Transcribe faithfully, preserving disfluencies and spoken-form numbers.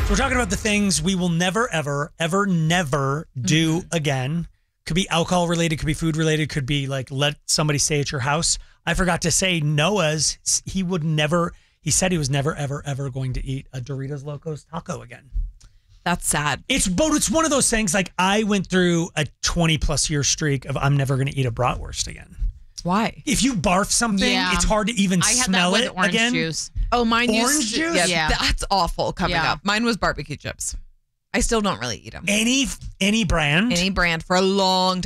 So we're talking about the things we will never, ever, ever, never do mm-hmm. again. Could be alcohol related, could be food related, could be like let somebody stay at your house. I forgot to say Noah's, he would never, he said he was never, ever, ever going to eat a Doritos Locos taco again. That's sad. It's but it's one of those things like I went through a twenty plus year streak of I'm never going to eat a bratwurst again. Why? If you barf something, yeah. it's hard to even I had smell that it with orange again. Juice. Oh, mine orange used to, juice. Yeah, yeah, that's awful coming yeah. up. Mine was barbecue chips. I still don't really eat them. Any any brand, any brand for a long time.